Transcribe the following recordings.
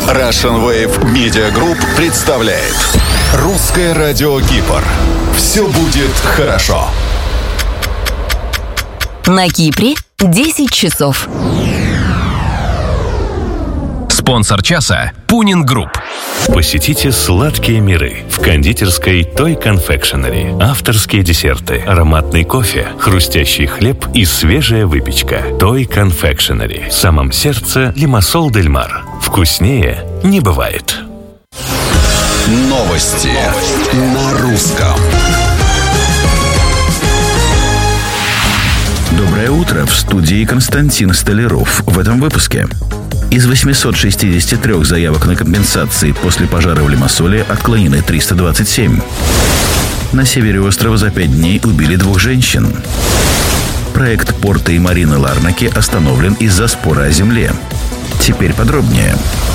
Russian Wave Media Group представляет Русское радио Кипр. Все будет хорошо. На Кипре 10 часов. Спонсор часа – Пунин Групп. Посетите сладкие миры в кондитерской Той Confectionery. Авторские десерты, ароматный кофе, хрустящий хлеб и свежая выпечка. Той Confectionery. В самом сердце Лимассол дель Мар. Вкуснее не бывает. Новости на русском. Доброе утро, в студии Константин Столяров. В этом выпуске. Из 863 заявок на компенсации после пожара в Лимассоле отклонены 327. На севере острова за 5 дней убили 2 женщин. Проект порта и марины Ларнаки остановлен из-за спора о земле. Теперь подробнее.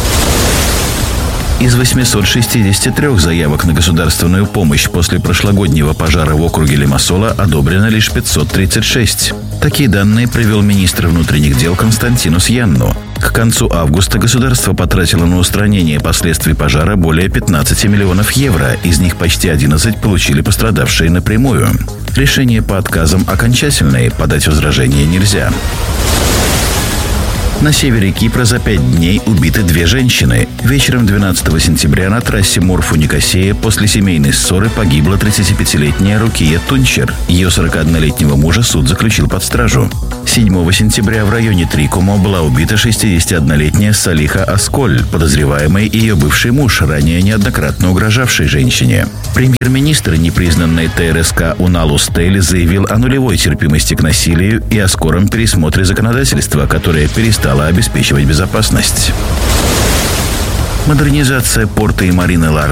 Из 863 заявок на государственную помощь после прошлогоднего пожара в округе Лимассола одобрено лишь 536. Такие данные привел министр внутренних дел Константинус Янну. К концу августа государство потратило на устранение последствий пожара более 15 миллионов евро, из них почти 11 получили пострадавшие напрямую. Решение по отказам окончательное, подать возражения нельзя. На севере Кипра за 5 дней убиты 2 женщины. Вечером 12 сентября на трассе Морфу-Никосия после семейной ссоры погибла 35-летняя Рукия Тунчер. Ее 41-летнего мужа суд заключил под стражу. 7 сентября в районе Трикумо была убита 61-летняя Салиха Асколь, подозреваемый ее бывший муж, ранее неоднократно угрожавший женщине. Премьер-министр непризнанной ТРСК Уналу Стейли заявил о нулевой терпимости к насилию и о скором пересмотре законодательства, которое перестало обеспечивать безопасность. Модернизация порта и марины Ларнаки